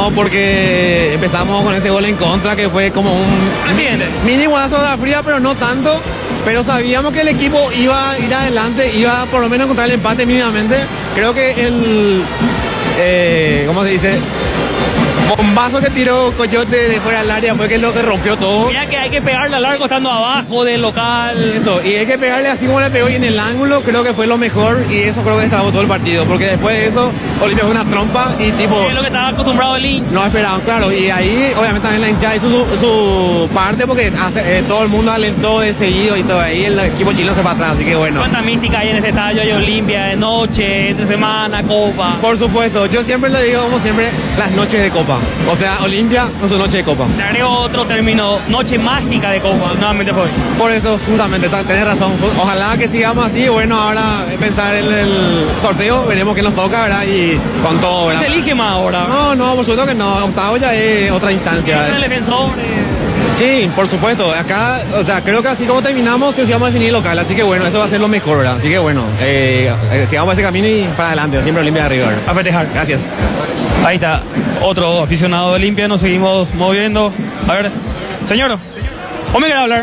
no, porque empezamos con ese gol en contra que fue como un mini guanazo de la fría, pero no tanto. Pero sabíamos que el equipo iba a ir adelante, iba por lo menos a encontrar el empate mínimamente. Creo que ¿cómo se dice? Bombazo que tiró Coyote de fuera del área fue que lo que rompió todo. Mira que hay que pegarle a largo estando abajo del local. Eso, y hay que pegarle así como le pegó y en el ángulo creo que fue lo mejor y eso creo que destrabó todo el partido. Porque después de eso, Olimpia fue una trompa y tipo... Es lo que estaba acostumbrado el hincha. No esperaban, claro, y ahí obviamente también la hinchada hizo su parte porque todo el mundo alentó de seguido y todo, ahí el equipo chileno se va atrás, así que bueno. ¿Cuánta mística hay en este estadio de Olimpia, de noche, de semana, copa? Por supuesto, yo siempre le digo como siempre, las noches de copa. O sea, Olimpia con su noche de copa. Te agrego otro término, noche mágica de copa, nuevamente fue. Por eso, justamente, tenés razón. Ojalá que sigamos así, bueno, ahora pensar en el sorteo, veremos qué nos toca, ¿verdad? Y con todo, ¿verdad? ¿Se elige más ahora? No, por supuesto que no, octavo ya es otra instancia. ¿El defensor? Sí, por supuesto, acá, o sea, creo que así como terminamos, sí vamos a definir el local, así que bueno, eso va a ser lo mejor, ¿verdad? Así que bueno, sigamos ese camino y para adelante, siempre Olimpia de arriba. A festejar. Gracias. Ahí está, otro aficionado de Olimpia, nos seguimos moviendo. A ver, señor, ¿cómo me quiere hablar?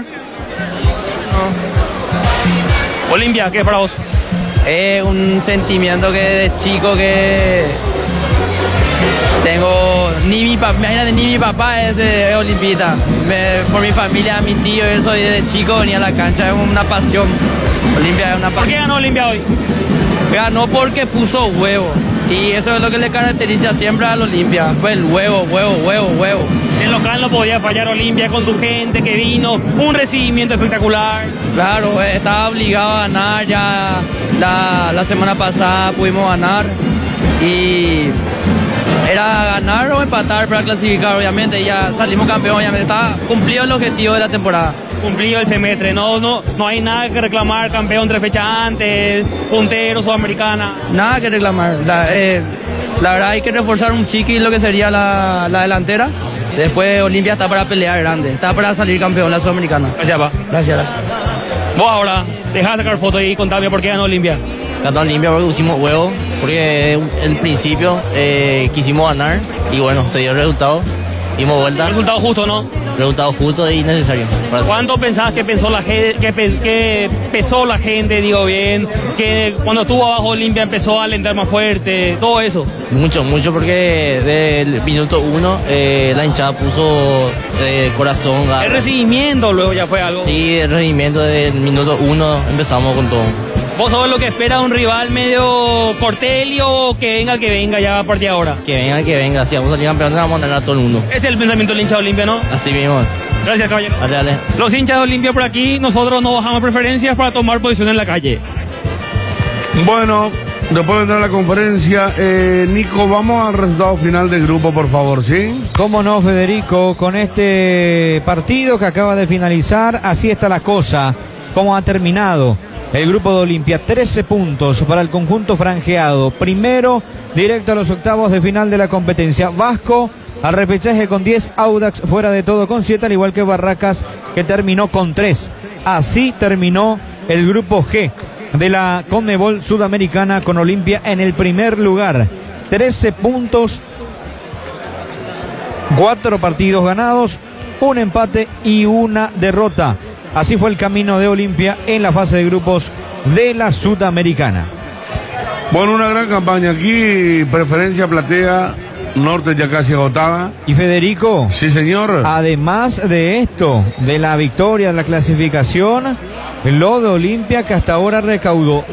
No. Olimpia, ¿qué es para vos? Es un sentimiento que de chico que tengo, imagínate, ni mi papá es olimpista. Por mi familia, mi tío, yo soy desde chico, venía a la cancha, es una pasión. Olimpia es una pasión. ¿Por qué ganó Olimpia hoy? Ganó porque puso huevo. Y eso es lo que le caracteriza siempre al Olimpia. Pues el huevo. El local no podía fallar Olimpia con su gente que vino, un recibimiento espectacular. Claro, estaba obligado a ganar, ya la semana pasada pudimos ganar. Y era ganar o empatar para clasificar, obviamente, y ya salimos campeón, obviamente. Estaba cumplido el objetivo de la temporada. Cumplido el semestre, no hay nada que reclamar, campeón 3 fechas antes, puntero, sudamericana. Nada que reclamar, la verdad hay que reforzar un chiqui lo que sería la delantera. Después Olimpia está para pelear grande, está para salir campeón la sudamericana. Gracias, pa. Gracias. Vos ahora, dejá de sacar fotos y contame por qué ganó Olimpia. Ganó Olimpia porque pusimos huevo, porque en principio quisimos ganar y bueno, se dio el resultado, dimos vuelta. Resultado justo, ¿no? Resultado justo y necesario. ¿Cuánto pensás que pensó la gente, que pesó la gente, digo bien, que cuando estuvo abajo Olimpia empezó a alentar más fuerte, todo eso? Mucho, porque del minuto 1 la hinchada puso corazón. El recibimiento luego ya fue algo. Sí, el recibimiento del minuto 1 empezamos con todo. ¿Vos sabés lo que espera un rival medio cortelio, que venga ya a partir de ahora? Que venga, si vamos a salir campeones vamos a ganar a todo el mundo. Ese es el pensamiento del hincha de Olimpia, ¿no? Así mismo. Gracias, caballero. Dale. Los hinchas de Olimpia por aquí, nosotros no bajamos preferencias para tomar posición en la calle. Bueno, después de entrar a la conferencia, Nico, vamos al resultado final del grupo, por favor, ¿sí? Cómo no, Federico, con este partido que acaba de finalizar, así está la cosa, cómo ha terminado el grupo de Olimpia. 13 puntos para el conjunto franjeado, primero directo a los octavos de final de la competencia. Vasco al repechaje con 10, Audax fuera de todo con 7, al igual que Barracas, que terminó con 3. Así terminó el grupo G de la Conmebol Sudamericana, con Olimpia en el primer lugar. 13 puntos, 4 partidos ganados, un empate y una derrota. Así fue el camino de Olimpia en la fase de grupos de la Sudamericana. Bueno, una gran campaña aquí, preferencia platea, norte ya casi agotada. Y Federico. Sí, señor. Además de esto, de la victoria, de la clasificación, lo de Olimpia que hasta ahora recaudó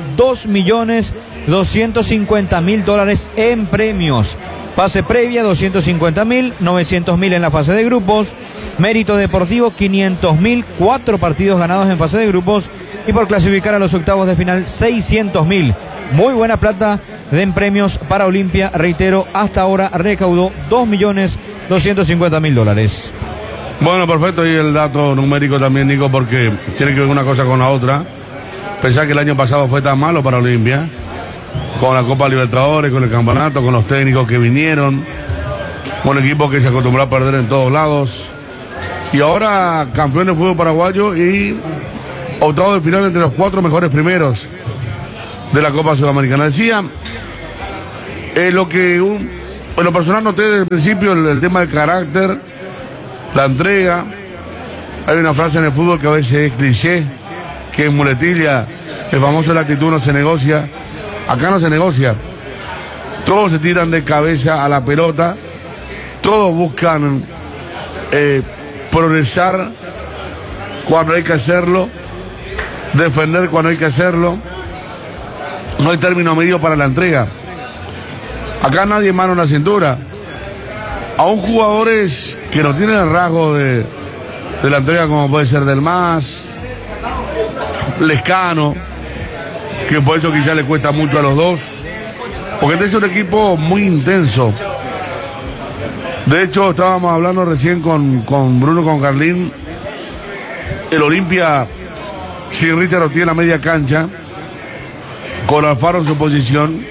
$2.250.000 en premios. Fase previa 250.000, 900.000 en la fase de grupos. Mérito deportivo 500.000, 4 partidos ganados en fase de grupos. Y por clasificar a los octavos de final 600.000. Muy buena plata en premios para Olimpia. Reitero, hasta ahora recaudó $2.250.000. Bueno, perfecto. Y el dato numérico también, Nico, porque tiene que ver una cosa con la otra. Pensar que el año pasado fue tan malo para Olimpia, con la Copa Libertadores, con el campeonato, con los técnicos que vinieron, con equipos que se acostumbró a perder en todos lados. Y ahora campeón de fútbol paraguayo y octavo de final entre los 4 mejores primeros de la Copa Sudamericana. Decía lo que En lo personal noté desde el principio el tema del carácter, la entrega. Hay una frase en el fútbol que a veces es cliché, que en muletilla, el famoso la actitud no se negocia. Acá no se negocia. Todos se tiran de cabeza a la pelota, todos buscan progresar cuando hay que hacerlo, defender cuando hay que hacerlo. No hay término medio para la entrega. Acá nadie mano en la cintura. Aún jugadores que no tienen el rasgo de la entrega, como puede ser Del Mas, Lescano, que por eso quizás le cuesta mucho a los dos, porque este es un equipo muy intenso. De hecho, estábamos hablando recién con Bruno, con Carlín. El Olimpia sin Richard Ortiz en la media cancha, con Alfaro en su posición.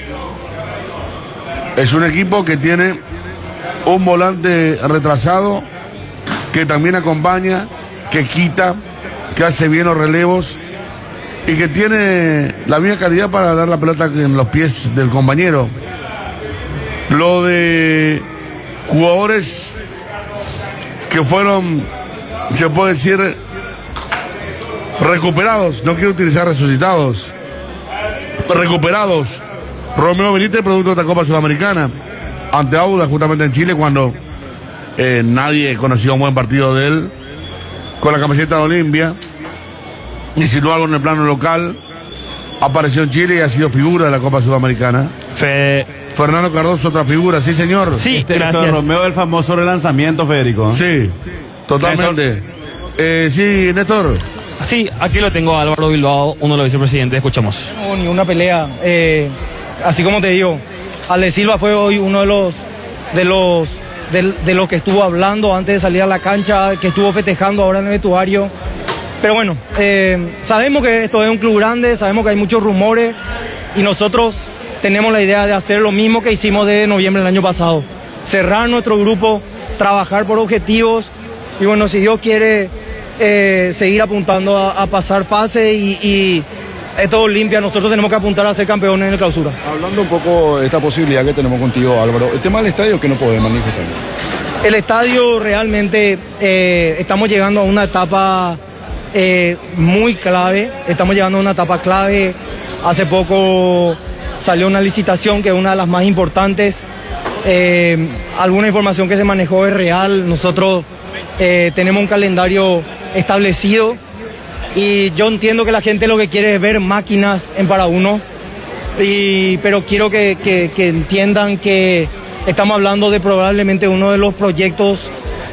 Es un equipo que tiene un volante retrasado, que también acompaña, que quita, que hace bien los relevos y que tiene la misma calidad para dar la pelota en los pies del compañero. Lo de jugadores que fueron, se puede decir, recuperados, no quiero utilizar resucitados, recuperados. Romeo Benítez, producto de esta Copa Sudamericana, ante Audax justamente en Chile, cuando nadie conocía un buen partido de él, con la camiseta de Olimpia, y si no algo en el plano local, apareció en Chile y ha sido figura de la Copa Sudamericana. Fernando Cardoso, otra figura, sí señor. Sí, gracias. Romeo, el famoso relanzamiento, Federico. Sí, totalmente. Sí, Néstor. Sí, aquí lo tengo a Álvaro Bilbao, uno de los vicepresidentes, escuchamos. No, ni una pelea. Así como te digo, Ale Silva fue hoy uno de los que estuvo hablando antes de salir a la cancha, que estuvo festejando ahora en el vestuario. Pero bueno, sabemos que esto es un club grande, sabemos que hay muchos rumores y nosotros tenemos la idea de hacer lo mismo que hicimos desde noviembre del año pasado. Cerrar nuestro grupo, trabajar por objetivos y bueno, si Dios quiere seguir apuntando a pasar fase y esto Olimpia, nosotros tenemos que apuntar a ser campeones en la clausura. Hablando un poco de esta posibilidad que tenemos contigo, Álvaro, el tema del estadio que no podemos manifestar. El estadio realmente estamos llegando a una etapa muy clave, hace poco salió una licitación que es una de las más importantes, alguna información que se manejó es real, nosotros tenemos un calendario establecido y yo entiendo que la gente lo que quiere es ver máquinas en para uno, pero quiero que entiendan que estamos hablando de probablemente uno de los proyectos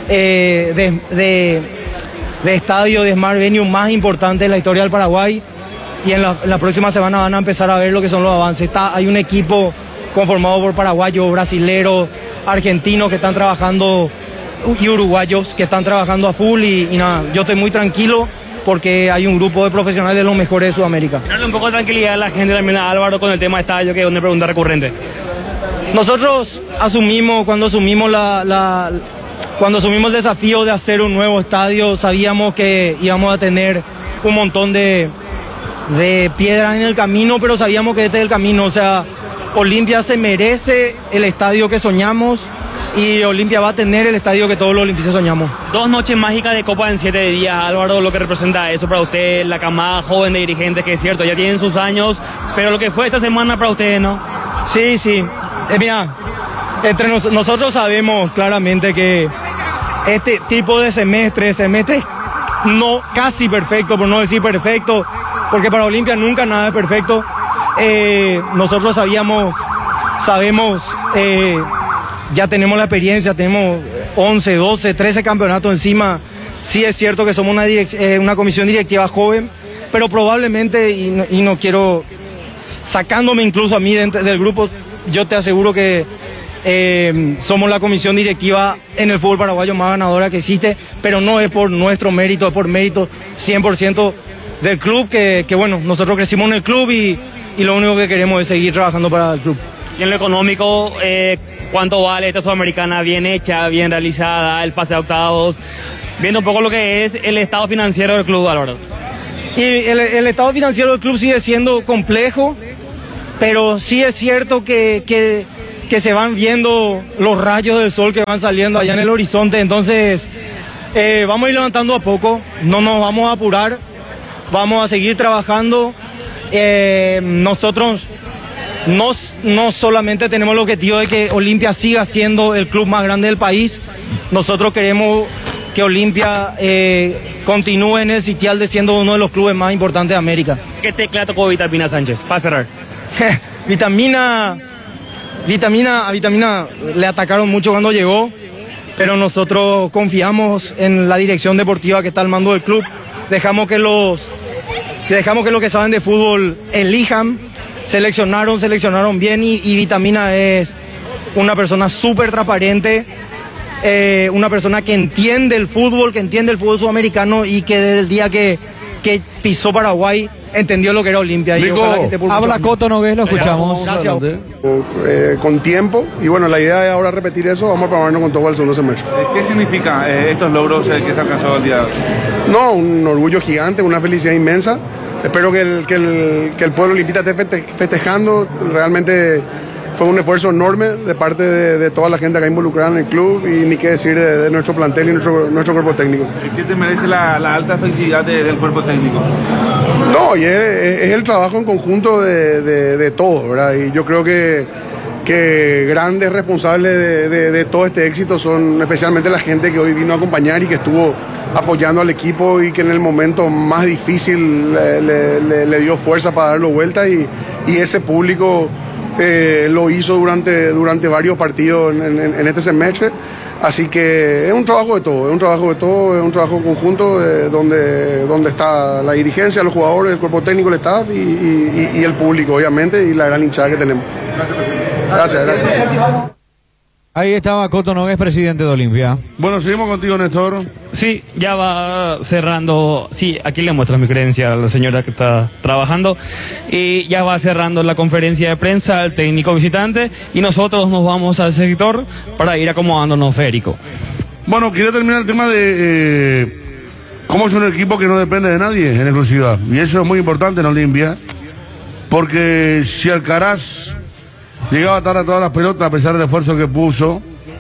de estadio de Smart Venue más importantes de la historia del Paraguay y en la próxima semana van a empezar a ver lo que son los avances. Hay un equipo conformado por paraguayos, brasileros, argentinos que están trabajando y uruguayos que están trabajando a full y nada, yo estoy muy tranquilo porque hay un grupo de profesionales de los mejores de Sudamérica. Darle un poco de tranquilidad a la gente también, a Álvaro, con el tema de estadio, que es una pregunta recurrente. Nosotros cuando asumimos el desafío de hacer un nuevo estadio, sabíamos que íbamos a tener un montón de piedras en el camino, pero sabíamos que este es el camino, o sea, Olimpia se merece el estadio que soñamos y Olimpia va a tener el estadio que todos los olimpistas soñamos. 2 noches mágicas de Copa en 7 días, Álvaro, lo que representa eso para usted, la camada joven de dirigentes, que es cierto, ya tienen sus años, pero lo que fue esta semana para ustedes, ¿no? Sí, mira, entre nosotros sabemos claramente que este tipo de semestre no casi perfecto, por no decir perfecto, porque para Olimpia nunca nada es perfecto. Nosotros sabemos, ya tenemos la experiencia, tenemos 11, 12, 13 campeonatos encima. Sí es cierto que somos una comisión directiva joven, pero probablemente, y no quiero, sacándome incluso a mí del grupo, yo te aseguro que somos la comisión directiva en el fútbol paraguayo más ganadora que existe, pero no es por nuestro mérito, es por mérito 100% del club, que bueno, nosotros crecimos en el club y lo único que queremos es seguir trabajando para el club. Y en lo económico, ¿cuánto vale esta Sudamericana bien hecha, bien realizada, el pase a octavos? Viendo un poco lo que es el estado financiero del club, Álvaro. Y el estado financiero del club sigue siendo complejo, pero sí es cierto que que se van viendo los rayos del sol que van saliendo allá en el horizonte. Entonces vamos a ir levantando a poco, no nos vamos a apurar, vamos a seguir trabajando. Nosotros no solamente tenemos el objetivo de que Olimpia siga siendo el club más grande del país, nosotros queremos que Olimpia continúe en el sitial de siendo uno de los clubes más importantes de América. ¿Qué tecla tocó Vitamina Sánchez? Para cerrar. A Vitamina le atacaron mucho cuando llegó, pero nosotros confiamos en la dirección deportiva que está al mando del club. Dejamos que los que saben de fútbol elijan. Seleccionaron bien y Vitamina es una persona súper transparente, una persona que entiende el fútbol sudamericano y que desde el día que pisó Paraguay entendió lo que era Olimpia. Y ojalá que esté por habla Coto Nogués, lo escuchamos. Gracias. Con tiempo, y bueno, la idea es ahora repetir eso, vamos a probarnos con todo el segundo semestre. ¿Qué significa estos logros que se alcanzó el día de hoy? No, un orgullo gigante, una felicidad inmensa. Espero que el pueblo olimpista esté festejando. Realmente fue un esfuerzo enorme de parte de toda la gente que ha involucrada en el club y ni qué decir de nuestro plantel y nuestro cuerpo técnico. ¿Qué te merece la alta felicidad del cuerpo técnico? No, y es el trabajo en conjunto de todo, ¿verdad? Y yo creo que grandes responsables de todo este éxito son especialmente la gente que hoy vino a acompañar y que estuvo apoyando al equipo y que en el momento más difícil le dio fuerza para darlo vuelta y ese público lo hizo durante varios partidos en este semestre. Así que es un trabajo de todo, es un trabajo conjunto donde está la dirigencia, los jugadores, el cuerpo técnico, el staff y el público, obviamente, y la gran hinchada que tenemos. Gracias. Ahí estaba Coto Nogués, presidente de Olimpia. Bueno, seguimos contigo, Néstor. Sí, ya va cerrando. Sí, aquí le muestro mi credencial a la señora que está trabajando. Y ya va cerrando la conferencia de prensa al técnico visitante. Y nosotros nos vamos al sector para ir acomodándonos, Federico. Bueno, quería terminar el tema de cómo es un equipo que no depende de nadie en exclusiva. Y eso es muy importante en Olimpia. Porque si Alcaraz llegaba a atar a todas las pelotas a pesar del esfuerzo que puso,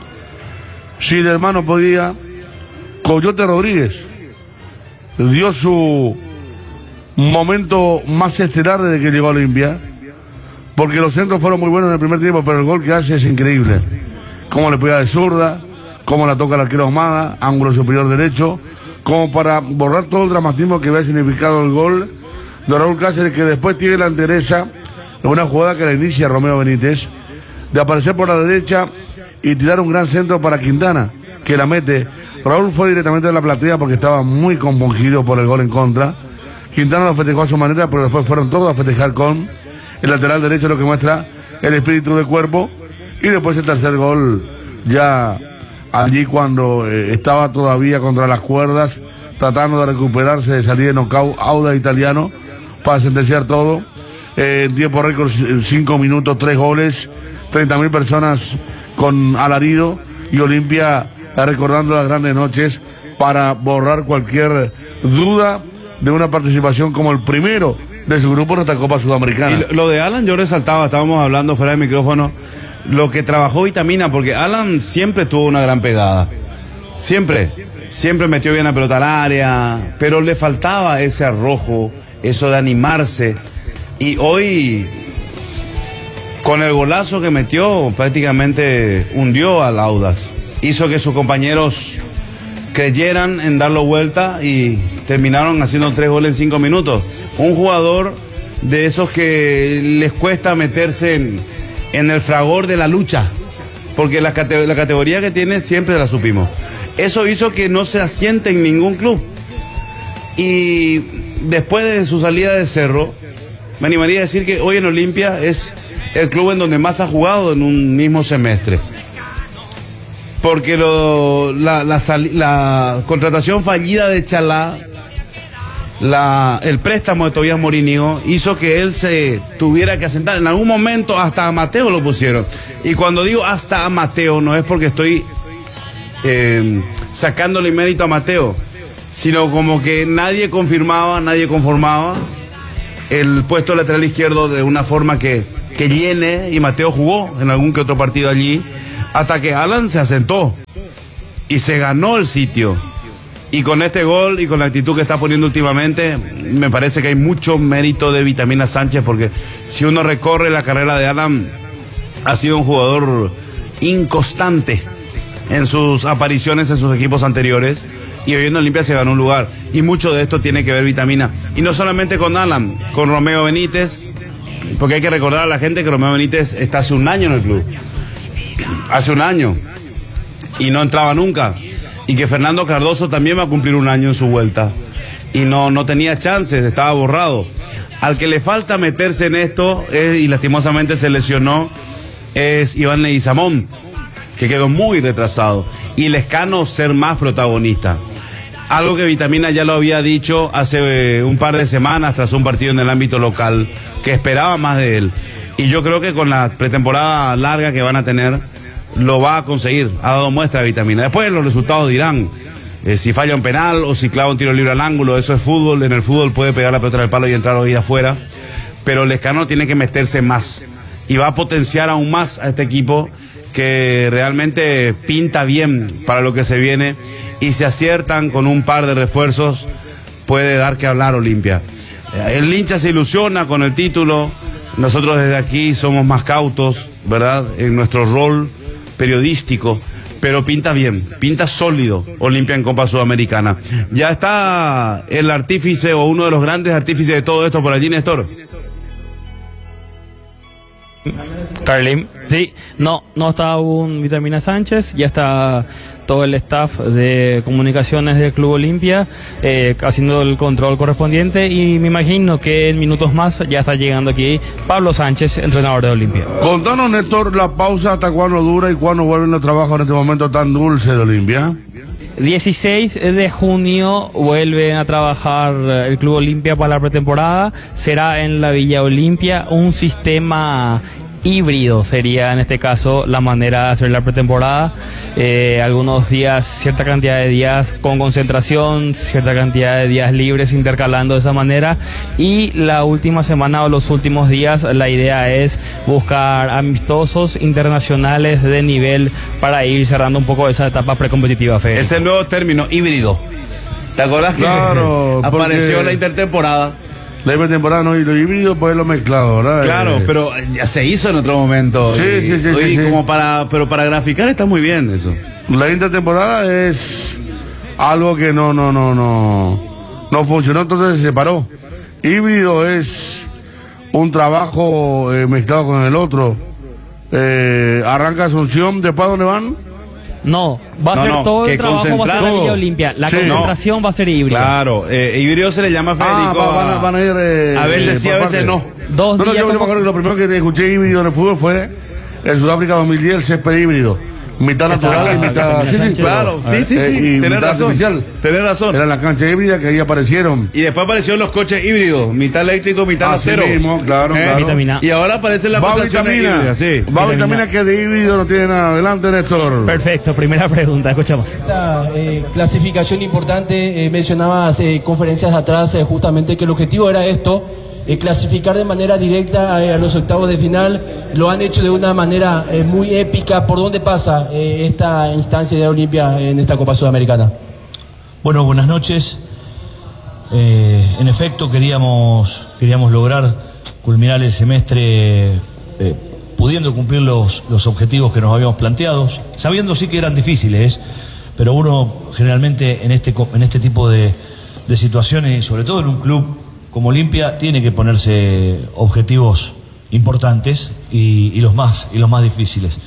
si del hermano podía, Coyote Rodríguez dio su momento más estelar desde que llegó a Olimpia, porque los centros fueron muy buenos en el primer tiempo, pero el gol que hace es increíble. Cómo le pega de zurda, cómo la toca el arquero Ahumada, ángulo superior derecho, como para borrar todo el dramatismo que había significado el gol de Raúl Cáceres, que después tiene la entereza, una jugada que la inicia Romeo Benítez, de aparecer por la derecha y tirar un gran centro para Quintana, que la mete. Raúl fue directamente a la platea porque estaba muy compungido por el gol en contra. Quintana lo festejó a su manera, pero después fueron todos a festejar con el lateral derecho, lo que muestra el espíritu de cuerpo. Y después el tercer gol, ya allí cuando estaba todavía contra las cuerdas, tratando de recuperarse, de salir de knockout, Audax Italiano, para sentenciar todo. En tiempo récord, 5 minutos, 3 goles, 30.000 personas con alarido y Olimpia recordando las grandes noches para borrar cualquier duda de una participación como el primero de su grupo en esta Copa Sudamericana. Y lo de Alan yo resaltaba, estábamos hablando fuera del micrófono, lo que trabajó Vitamina, porque Alan siempre tuvo una gran pegada, siempre metió bien la pelota al área, pero le faltaba ese arrojo, eso de animarse. Y hoy, con el golazo que metió, prácticamente hundió al Audax. Hizo que sus compañeros creyeran en darlo vuelta y terminaron haciendo 3 goles en 5 minutos. Un jugador de esos que les cuesta meterse en el fragor de la lucha, porque la categoría que tiene siempre la supimos. Eso hizo que no se asiente en ningún club. Y después de su salida de Cerro, me animaría a decir que hoy en Olimpia es el club en donde más ha jugado en un mismo semestre. Porque la contratación fallida de Chalá, el préstamo de Tobías Morínigo, hizo que él se tuviera que asentar. En algún momento hasta a Mateo lo pusieron. Y cuando digo hasta a Mateo, no es porque estoy sacándole mérito a Mateo, sino como que nadie confirmaba, nadie conformaba el puesto lateral izquierdo de una forma que que llene, y Mateo jugó en algún que otro partido allí, hasta que Alan se asentó y se ganó el sitio. Y con este gol y con la actitud que está poniendo últimamente, me parece que hay mucho mérito de Vitamina Sánchez, porque si uno recorre la carrera de Alan, ha sido un jugador inconstante en sus apariciones en sus equipos anteriores, y hoy en Olimpia se ganó un lugar, y mucho de esto tiene que ver Vitamina, y no solamente con Alan, con Romeo Benítez, porque hay que recordar a la gente que Romeo Benítez está hace un año en el club, hace un año, y no entraba nunca, y que Fernando Cardoso también va a cumplir un año en su vuelta, y no tenía chances, estaba borrado. Al que le falta meterse en esto, y lastimosamente se lesionó, es Iván Leguizamón, que quedó muy retrasado, y Lescano ser más protagonista. Algo que Vitamina ya lo había dicho hace un par de semanas tras un partido en el ámbito local, que esperaba más de él. Y yo creo que con la pretemporada larga que van a tener, lo va a conseguir. Ha dado muestra de Vitamina. Después los resultados dirán si falla un penal o si clava un tiro libre al ángulo. Eso es fútbol. En el fútbol puede pegar la pelota en el palo y entrar hoy afuera. Pero Lescano tiene que meterse más. Y va a potenciar aún más a este equipo, que realmente pinta bien para lo que se viene, y si aciertan con un par de refuerzos, puede dar que hablar Olimpia. El hincha se ilusiona con el título, nosotros desde aquí somos más cautos, ¿verdad?, en nuestro rol periodístico, pero pinta bien, pinta sólido Olimpia en Copa Sudamericana. Ya está el artífice, o uno de los grandes artífices de todo esto por allí, Néstor. Carlin, sí, no está aún Vitamina Sánchez, ya está todo el staff de comunicaciones del Club Olimpia haciendo el control correspondiente, y me imagino que en minutos más ya está llegando aquí Pablo Sánchez, entrenador de Olimpia. Contanos, Néstor, la pausa hasta cuándo dura y cuándo vuelven los trabajos en este momento tan dulce de Olimpia. 16 de junio vuelven a trabajar el Club Olimpia para la pretemporada. Será en la Villa Olimpia, un sistema híbrido sería en este caso la manera de hacer la pretemporada. Algunos días, cierta cantidad de días con concentración, cierta cantidad de días libres, intercalando de esa manera, y la última semana o los últimos días la idea es buscar amistosos internacionales de nivel para ir cerrando un poco esa etapa precompetitiva, Fede. Es el nuevo término, híbrido. ¿Te acordás que apareció la intertemporada? La hipertemporada no, y lo híbrido pues lo mezclado, ¿verdad? Claro, pero ya se hizo en otro momento. Sí, sí. Como pero para graficar está muy bien eso. La intertemporada es algo que no funcionó, entonces se separó. Híbrido es un trabajo mezclado con el otro. Arranca Asunción, ¿después a dónde van? No, va a ser todo el trabajo, va a ser la Villa Olimpia. La concentración va a ser híbrida. Claro, híbrido se le llama a Federico. Van a ir. A veces sí, a veces no. Yo me acuerdo que lo primero que escuché híbrido en el fútbol fue en Sudáfrica 2010, el césped híbrido. Mitad natural y mitad. Claro, sí. Tenés razón. Era la cancha híbrida que ahí aparecieron. Y después aparecieron los coches híbridos, mitad eléctrico, mitad acero. Mismo, claro. Y ahora aparece la Vitamina. Va Vitamina, que de híbrido no tiene nada. Adelante, Néstor. Perfecto, primera pregunta, escuchamos. Esta clasificación importante, mencionabas conferencias atrás justamente que el objetivo era esto. Clasificar de manera directa a los octavos de final. Lo han hecho de una manera muy épica. ¿Por dónde pasa esta instancia de Olimpia en esta Copa Sudamericana? Bueno, buenas noches. En efecto, queríamos lograr culminar el semestre pudiendo cumplir los objetivos que nos habíamos planteado, sabiendo sí que eran difíciles, pero uno generalmente en este tipo de situaciones, y sobre todo en un club como Olimpia, tiene que ponerse objetivos importantes y los más difíciles.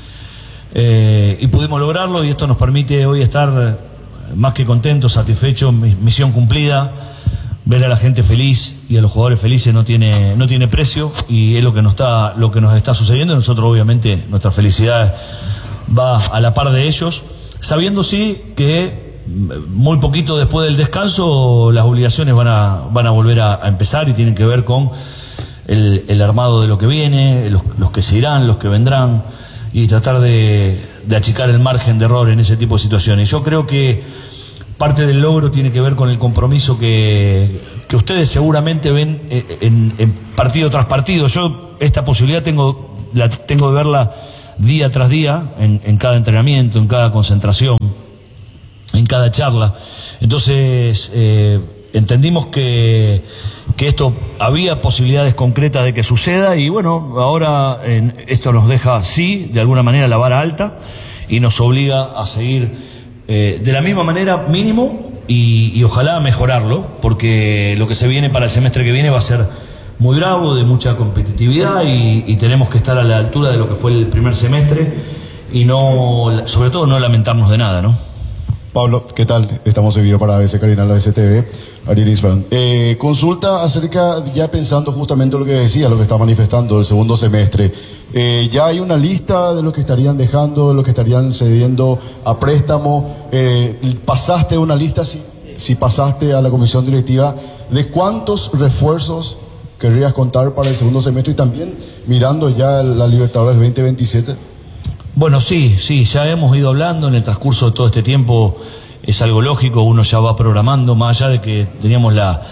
Y pudimos lograrlo, y esto nos permite hoy estar más que contentos, satisfechos, misión cumplida. Ver a la gente feliz y a los jugadores felices no tiene precio, y es lo que nos está sucediendo. Nosotros obviamente nuestra felicidad va a la par de ellos, sabiendo sí que muy poquito después del descanso las obligaciones van a volver a empezar, y tienen que ver con el armado de lo que viene, los que se irán, los que vendrán, y tratar de achicar el margen de error en ese tipo de situaciones. Yo creo que parte del logro tiene que ver con el compromiso que que ustedes seguramente ven en partido tras partido. Yo esta posibilidad tengo de verla día tras día, en cada entrenamiento, en cada concentración, en cada charla. Entonces entendimos que esto había posibilidades concretas de que suceda, y bueno, ahora esto nos deja, sí, de alguna manera la vara alta, y nos obliga a seguir de la misma manera mínimo, y ojalá mejorarlo, porque lo que se viene para el semestre que viene va a ser muy bravo, de mucha competitividad, y tenemos que estar a la altura de lo que fue el primer semestre, y no, sobre todo, no lamentarnos de nada, ¿no? Pablo, ¿qué tal? Estamos en vivo para ABC Carinal, ABC TV. Ariel Isfran. Consulta acerca, ya pensando justamente lo que decía, lo que está manifestando el segundo semestre. Ya hay una lista de lo que estarían dejando, de lo que estarían cediendo a préstamo. ¿Pasaste una lista, si pasaste a la comisión directiva, de cuántos refuerzos querrías contar para el segundo semestre, y también mirando ya la Libertadores 2027? Bueno, sí, ya hemos ido hablando en el transcurso de todo este tiempo. Es algo lógico, uno ya va programando, más allá de que teníamos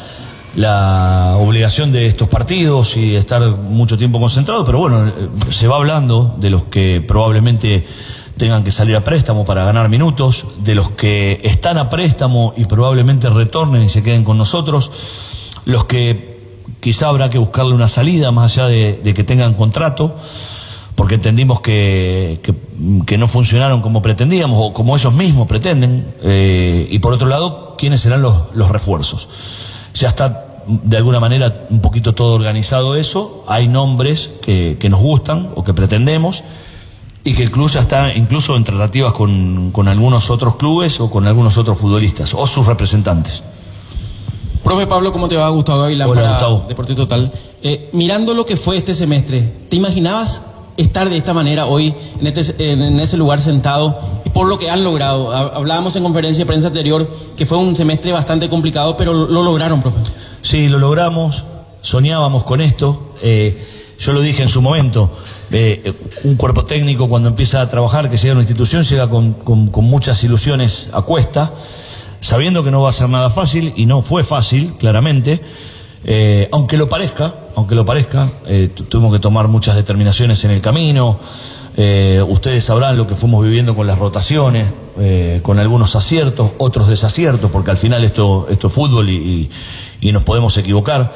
la obligación de estos partidos y estar mucho tiempo concentrado, pero bueno, se va hablando de los que probablemente tengan que salir a préstamo para ganar minutos, de los que están a préstamo y probablemente retornen y se queden con nosotros, los que quizá habrá que buscarle una salida más allá de que tengan contrato, porque entendimos que no funcionaron como pretendíamos o como ellos mismos pretenden, y por otro lado, ¿quiénes serán los refuerzos? Ya está de alguna manera un poquito todo organizado eso, hay nombres que nos gustan o que pretendemos, y que el club ya está incluso en tratativas con algunos otros clubes o con algunos otros futbolistas o sus representantes. Profe Pablo, ¿cómo te va? Gustavo Gavilán para Gustavo. Deportivo Total. Mirando lo que fue este semestre, ¿te imaginabas estar de esta manera hoy en ese lugar sentado, por lo que han logrado? Hablábamos en conferencia de prensa anterior que fue un semestre bastante complicado, pero lo lograron, profe. Sí, lo logramos, soñábamos con esto. Yo lo dije en su momento, un cuerpo técnico cuando empieza a trabajar, que llega a una institución, llega con muchas ilusiones a cuesta, sabiendo que no va a ser nada fácil, y no fue fácil, claramente. Aunque lo parezca, tuvimos que tomar muchas determinaciones en el camino. Ustedes sabrán lo que fuimos viviendo con las rotaciones, con algunos aciertos, otros desaciertos, porque al final esto es fútbol y nos podemos equivocar.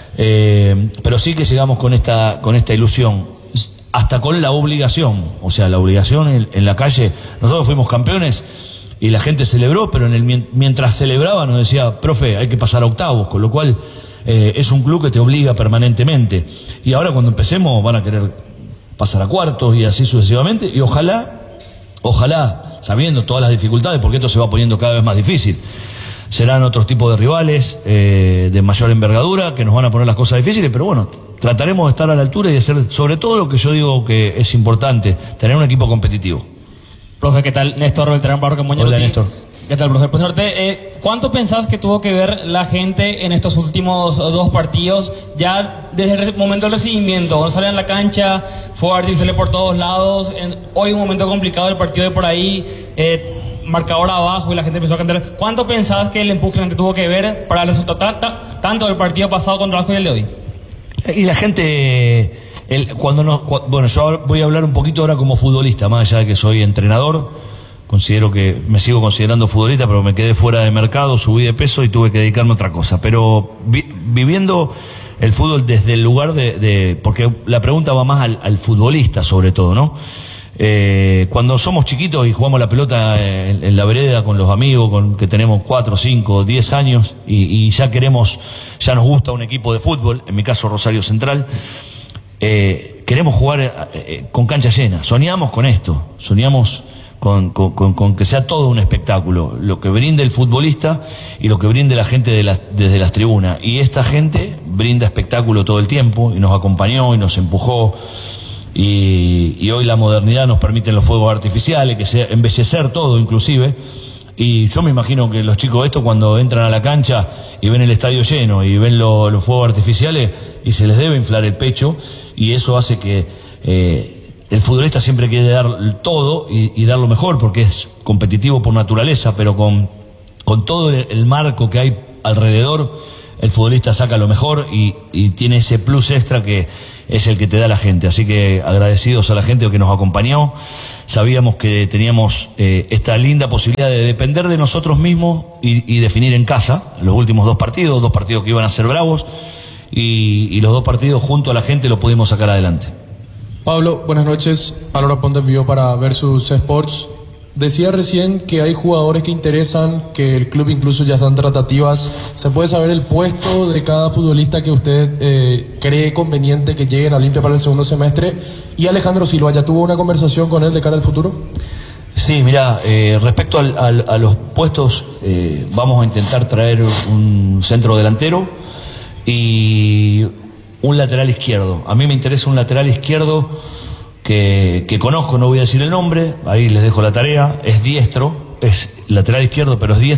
Pero sí que llegamos con esta ilusión, hasta con la obligación, o sea, la obligación en la calle. Nosotros fuimos campeones y la gente celebró, pero mientras celebraba nos decía, profe, hay que pasar a octavos, con lo cual es un club que te obliga permanentemente, y ahora cuando empecemos van a querer pasar a cuartos y así sucesivamente, y ojalá, sabiendo todas las dificultades, porque esto se va poniendo cada vez más difícil, serán otros tipos de rivales de mayor envergadura que nos van a poner las cosas difíciles, pero bueno, trataremos de estar a la altura y de hacer sobre todo lo que yo digo que es importante, tener un equipo competitivo. Profe, ¿qué tal? Néstor Beltrán Barca Moñero. Hola, Néstor. ¿Qué tal, profesor? ¿Cuánto pensás que tuvo que ver la gente en estos últimos dos partidos? Ya desde el momento del recibimiento, no salen a la cancha, fuego artificial por todos lados. Hoy un momento complicado del partido de por ahí, marcador abajo y la gente empezó a cantar. ¿Cuánto pensás que el empuje la gente tuvo que ver para el resultado tanto del partido pasado contra Vasco y el de hoy? Y la gente, bueno, yo voy a hablar un poquito ahora como futbolista, más allá de que soy entrenador. Considero que me sigo considerando futbolista, pero me quedé fuera de mercado, subí de peso y tuve que dedicarme a otra cosa. Pero viviendo el fútbol desde el lugar porque la pregunta va más al futbolista sobre todo, ¿no? Cuando somos chiquitos y jugamos la pelota en la vereda con los amigos, que tenemos 4, 5, 10 años y ya nos gusta un equipo de fútbol, en mi caso Rosario Central, queremos jugar con cancha llena, soñamos con esto, soñamos con que sea todo un espectáculo, lo que brinde el futbolista y lo que brinde la gente desde las tribunas. Y esta gente brinda espectáculo todo el tiempo y nos acompañó y nos empujó. Y hoy la modernidad nos permite los fuegos artificiales, que sea embellecer todo inclusive. Y yo me imagino que los chicos estos cuando entran a la cancha y ven el estadio lleno y ven los fuegos artificiales, y se les debe inflar el pecho, y eso hace que el futbolista siempre quiere dar todo y dar lo mejor, porque es competitivo por naturaleza, pero con todo el marco que hay alrededor, el futbolista saca lo mejor y tiene ese plus extra que es el que te da la gente. Así que agradecidos a la gente que nos acompañó. Sabíamos que teníamos esta linda posibilidad de depender de nosotros mismos y definir en casa los últimos dos partidos que iban a ser bravos, y los dos partidos junto a la gente lo pudimos sacar adelante. Pablo, buenas noches. Pablo Ponte envió para Versus Sports. Decía recién que hay jugadores que interesan, que el club incluso ya está en tratativas. ¿Se puede saber el puesto de cada futbolista que usted cree conveniente que lleguen a Olimpia para el segundo semestre? Y Alejandro Silva, ¿ya tuvo una conversación con él de cara al futuro? Sí, mira, respecto a los puestos, vamos a intentar traer un centro delantero y un lateral izquierdo. A mí me interesa un lateral izquierdo que conozco, no voy a decir el nombre, ahí les dejo la tarea, es diestro, es lateral izquierdo, pero es diestro.